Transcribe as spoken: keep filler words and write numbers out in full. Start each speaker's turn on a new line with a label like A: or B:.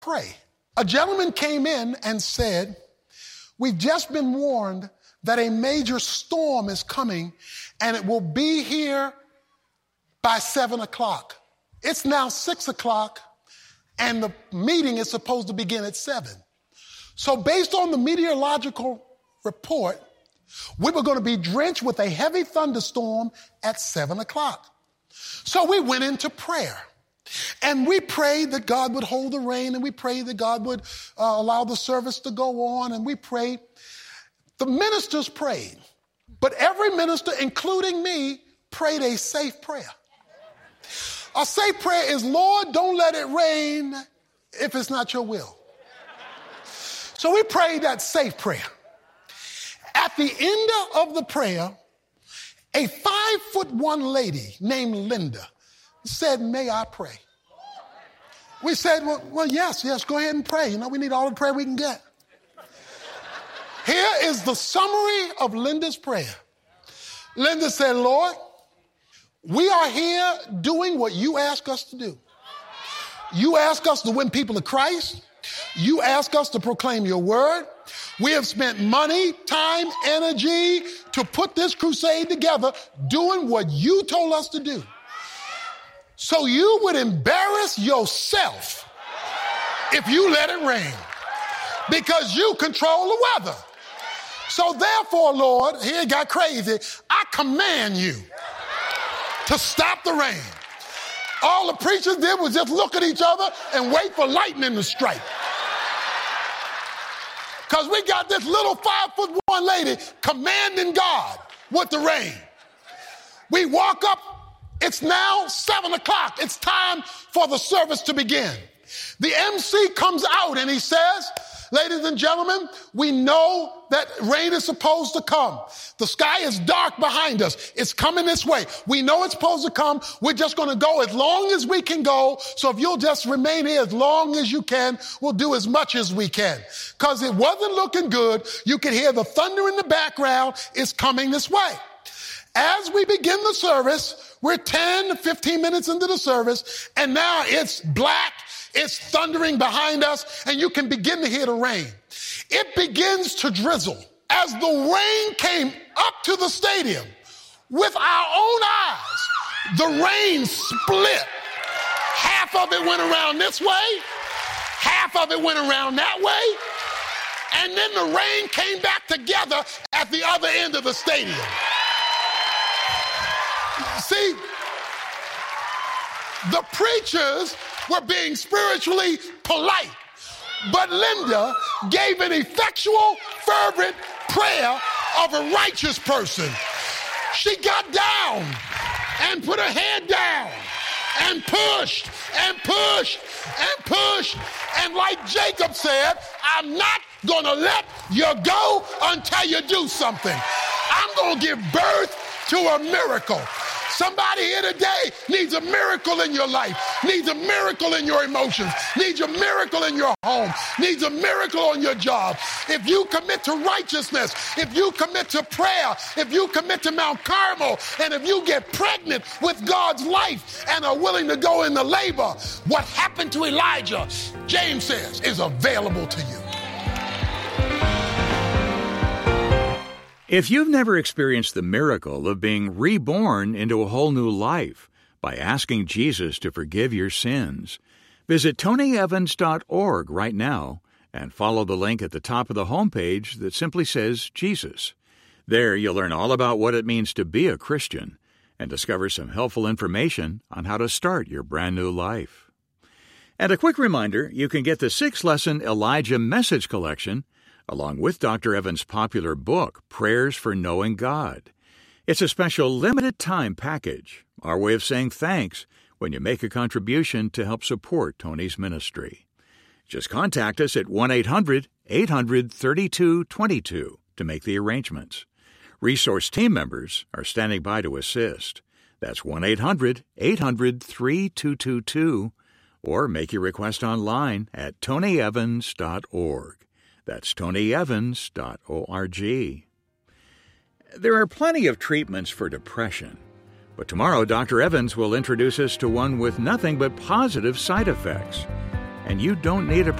A: pray. A gentleman came in and said, we've just been warned that a major storm is coming and it will be here by seven o'clock. It's now six o'clock and the meeting is supposed to begin at seven. So based on the meteorological report, we were going to be drenched with a heavy thunderstorm at seven o'clock. So we went into prayer. And we prayed that God would hold the rain, and we prayed that God would uh, allow the service to go on, and we prayed. The ministers prayed, but every minister, including me, prayed a safe prayer. A safe prayer is, Lord, don't let it rain if it's not your will. So we prayed that safe prayer. At the end of the prayer, a five foot one lady named Linda said, may I pray? We said, well, well, yes, yes, go ahead and pray. You know, we need all the prayer we can get. Here is the summary of Linda's prayer. Linda said, Lord, we are here doing what you ask us to do. You ask us to win people to Christ. You ask us to proclaim your word. We have spent money, time, energy to put this crusade together, doing what you told us to do. So you would embarrass yourself if you let it rain, because you control the weather. So therefore, Lord, here it got crazy, I command you to stop the rain. All the preachers did was just look at each other and wait for lightning to strike. Because we got this little five foot one lady commanding God with the rain. We walk up. It's now seven o'clock. It's time for the service to begin. The M C comes out and he says, ladies and gentlemen, we know that rain is supposed to come. The sky is dark behind us. It's coming this way. We know it's supposed to come. We're just going to go as long as we can go. So if you'll just remain here as long as you can, we'll do as much as we can. Because it wasn't looking good. You could hear the thunder in the background. It's coming this way. As we begin the service, we're ten to fifteen minutes into the service, and now it's black, it's thundering behind us, and you can begin to hear the rain. It begins to drizzle. As the rain came up to the stadium, with our own eyes, the rain split. Half of it went around this way, half of it went around that way, and then the rain came back together at the other end of the stadium. See, the preachers were being spiritually polite, but Linda gave an effectual, fervent prayer of a righteous person. She got down and put her head down and pushed and pushed and pushed. And like Jacob said, I'm not going to let you go until you do something. I'm going to give birth to a miracle. Somebody here today needs a miracle in your life, needs a miracle in your emotions, needs a miracle in your home, needs a miracle on your job. If you commit to righteousness, if you commit to prayer, if you commit to Mount Carmel, and if you get pregnant with God's life and are willing to go into labor, what happened to Elijah, James says, is available to you.
B: If you've never experienced the miracle of being reborn into a whole new life by asking Jesus to forgive your sins, visit tony evans dot org right now and follow the link at the top of the homepage that simply says Jesus. There you'll learn all about what it means to be a Christian and discover some helpful information on how to start your brand new life. And a quick reminder, you can get the six-lesson Elijah Message Collection along with Doctor Evans' popular book, Prayers for Knowing God. It's a special limited-time package, our way of saying thanks when you make a contribution to help support Tony's ministry. Just contact us at one eight hundred eight hundred thirty-two twenty-two to make the arrangements. Resource team members are standing by to assist. That's one eight hundred eight hundred thirty-two twenty-two, or make your request online at tony evans dot org. That's tony evans dot org. There are plenty of treatments for depression, but tomorrow Doctor Evans will introduce us to one with nothing but positive side effects. and you don't need a